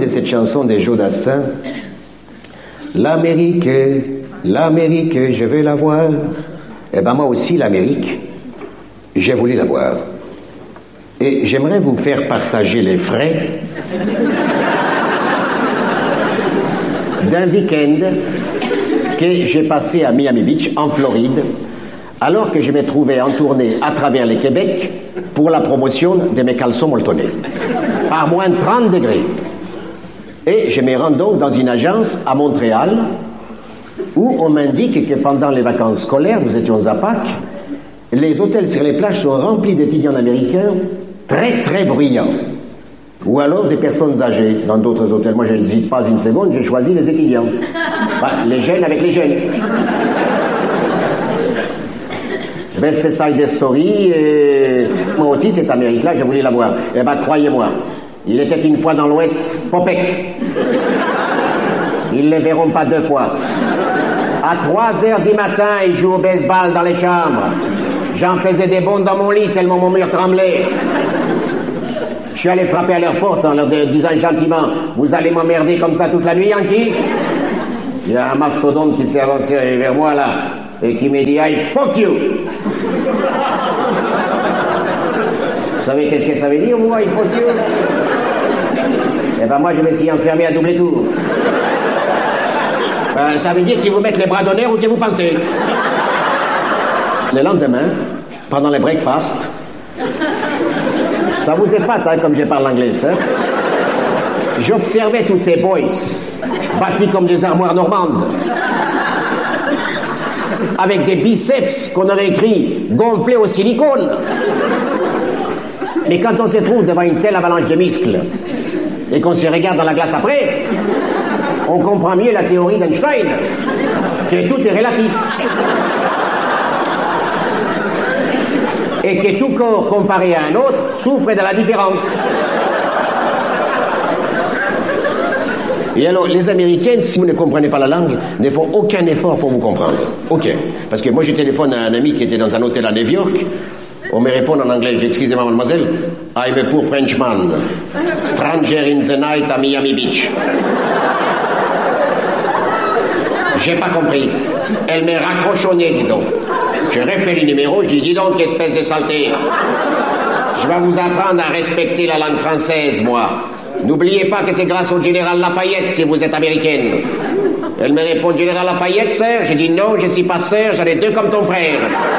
de cette chanson de Joe Dassin. L'Amérique, je vais la voir. Eh ben moi aussi, l'Amérique, j'ai voulu la voir. Et j'aimerais vous faire partager les frais d'un week-end que j'ai passé à Miami Beach, en Floride, alors que je me trouvais en tournée à travers le Québec pour la promotion de mes caleçons molletonnés, par moins de 30 degrés. Et je me rends donc dans une agence à Montréal où on m'indique que pendant les vacances scolaires, nous étions à Pâques, les hôtels sur les plages sont remplis d'étudiants américains très très bruyants. Ou alors des personnes âgées dans d'autres hôtels. Moi, je n'hésite pas une seconde, j'ai choisi les étudiantes. Les jeunes avec les jeunes. West Side Story, moi aussi, cette Amérique-là, je voulais la voir. Eh ben, croyez-moi, il était une fois dans l'Ouest, Popek. Ils ne les verront pas deux fois. À 3h du matin, ils jouent au baseball dans les chambres. J'en faisais des bonds dans mon lit, tellement mon mur tremblait. Je suis allé frapper à leur porte en leur disant gentiment « Vous allez m'emmerder comme ça toute la nuit, Yankee ?» Il y a un mastodonte qui s'est avancé vers moi, là, et qui m'a dit « I fuck you !» Vous savez qu'est-ce que ça veut dire, moi, « I fuck you » ? Eh ben moi, je me suis enfermé à double tour. Ça veut dire qu'ils vous mettent les bras d'honneur où que vous pensez. Le lendemain, pendant les breakfasts, ça vous épate, hein, comme je parle anglais, hein? J'observais tous ces boys, bâtis comme des armoires normandes, avec des biceps qu'on aurait écrit gonflés au silicone. Mais quand on se trouve devant une telle avalanche de muscles et qu'on se regarde dans la glace après, on comprend mieux la théorie d'Einstein, que tout est relatif. Et que tout corps comparé à un autre souffre de la différence. Et alors, les Américains, si vous ne comprenez pas la langue, ne font aucun effort pour vous comprendre. Ok. Parce que moi, je téléphone à un ami qui était dans un hôtel à New York. On me répond en anglais. Excusez-moi, mademoiselle. I'm a poor Frenchman. Stranger in the night à Miami Beach. J'ai pas compris. Elle m'est raccrochonnée, dis donc. Je répète le numéro, je dis donc, espèce de saleté. Je vais vous apprendre à respecter la langue française, moi. N'oubliez pas que c'est grâce au général Lafayette si vous êtes américaine. Elle me répond, général Lafayette, sœur? Je dis non, je suis pas sœur, j'en ai deux comme ton frère.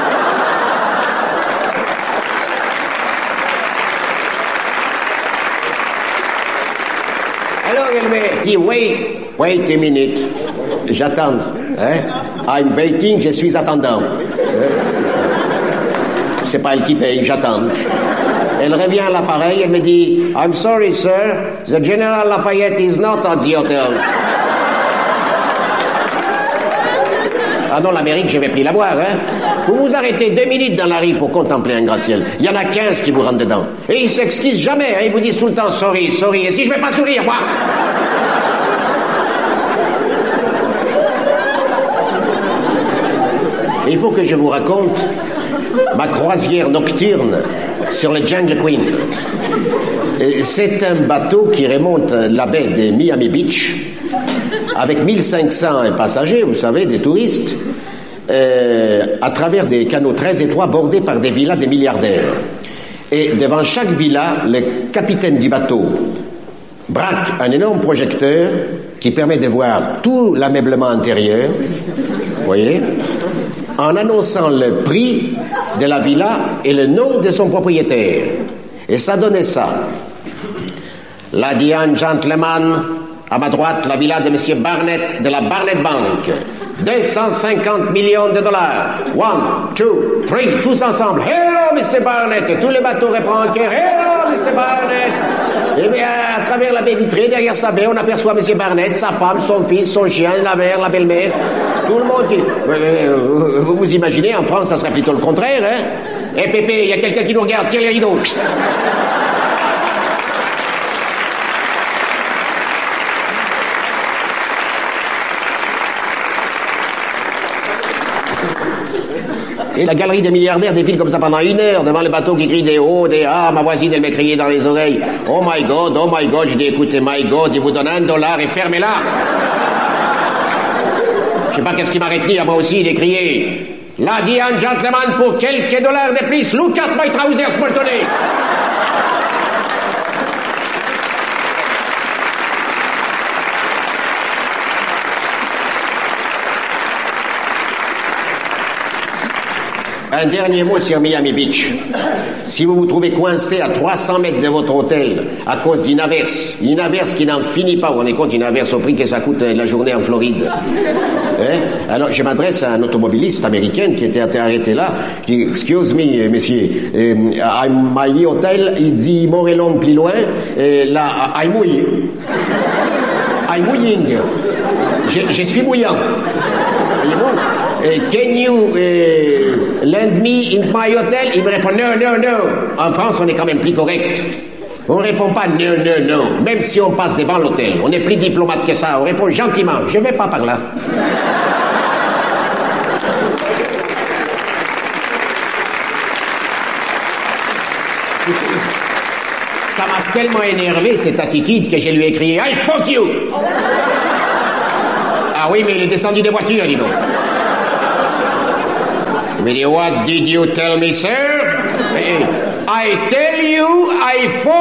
Alors elle me dit, wait a minute. J'attends, hein? I'm waiting, je suis attendant. C'est pas elle qui paye, j'attends. Elle revient à l'appareil, elle me dit I'm sorry, sir, the General Lafayette is not at the hotel. Ah non, l'Amérique, je vais plus la voir, hein. Vous vous arrêtez 2 minutes dans la rue pour contempler un gratte-ciel. Il y en a 15 qui vous rentrent dedans. Et ils s'excusent jamais, hein. Ils vous disent tout le temps sorry. Et si je vais pas sourire, moi? Il faut que je vous raconte ma croisière nocturne sur le Jungle Queen. C'est un bateau qui remonte la baie de Miami Beach avec 1500 passagers, vous savez, des touristes, à travers des canaux très étroits bordés par des villas de milliardaires. Et devant chaque villa, le capitaine du bateau braque un énorme projecteur qui permet de voir tout l'ameublement intérieur, vous voyez, en annonçant le prix de la villa et le nom de son propriétaire. Et ça donnait ça. Lady and gentlemen, à ma droite, la villa de M. Barnett de la Barnett Bank. 250 millions de dollars. 1, 2, 3, tous ensemble. Hello, Mr. Barnett. Et tous les bateaux répondent en chœur. Hello, Mr. Barnett. Et bien, à travers la baie vitrée, derrière sa baie, on aperçoit M. Barnett, sa femme, son fils, son chien, la mère, la belle-mère. Tout le monde qui... Vous vous imaginez, en France, ça serait plutôt le contraire, hein? Eh, Pépé, il y a quelqu'un qui nous regarde, tire les rideaux. Et la galerie des milliardaires défile comme ça pendant 1 heure devant le bateau qui crie des hauts, des ah. Ma voisine, elle m'a crié dans les oreilles. Oh my God, oh my God. Je dis, écoutez, my God, il vous donne $1 et fermez-la. Je sais pas qu'est-ce qui m'a retenu, à moi aussi, il est crié. Lady and gentlemen, pour quelques dollars de plus, look at my trousers, molletonné. Un dernier mot sur Miami Beach. Si vous vous trouvez coincé à 300 mètres de votre hôtel à cause d'une averse qui n'en finit pas, vous vous rendez compte, une averse au prix que ça coûte la journée en Floride. Alors je m'adresse à un automobiliste américain qui était arrêté là. Je dis, excuse me, monsieur, my hotel, il dit Morelon plus loin, là, I'm mouilling. Je suis mouillant. Voyez-vous? Can you lend me in my hotel? Il me répond no. En France, on est quand même plus correct. On répond pas no. Même si on passe devant l'hôtel, on est plus diplomate que ça. On répond gentiment. Je vais pas par là. Ça m'a tellement énervé cette attitude que je lui ai crié I fuck you. Ah oui, mais il est descendu des voitures, dis donc. Il me dit, what did you tell me, sir? I tell you, I fuck